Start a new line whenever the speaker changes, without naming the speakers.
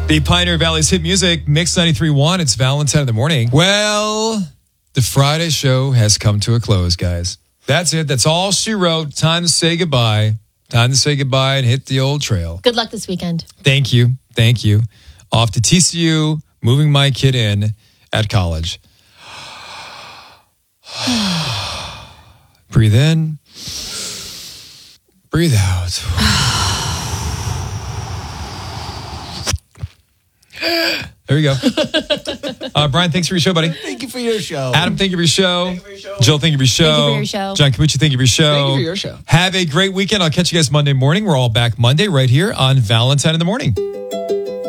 The Pioneer Valley's hit music, Mix 93.1. It's Valentine in the morning. Well, the Friday show has come to a close, guys. That's it. That's all she wrote. Time to say goodbye. Time to say goodbye and hit the old trail.
Good luck this weekend.
Thank you. Thank you. Off to TCU, moving my kid in at college. Breathe in. Breathe out. There you go. Brian, thanks for your show, buddy.
Thank you for your show.
Adam, thank you for your show. Jill, thank you for your show.
Thank you for your show.
John Camucci, thank you for your show.
Thank you for your show.
Have a great weekend. I'll catch you guys Monday morning. We're all back Monday right here on Valentine in the Morning.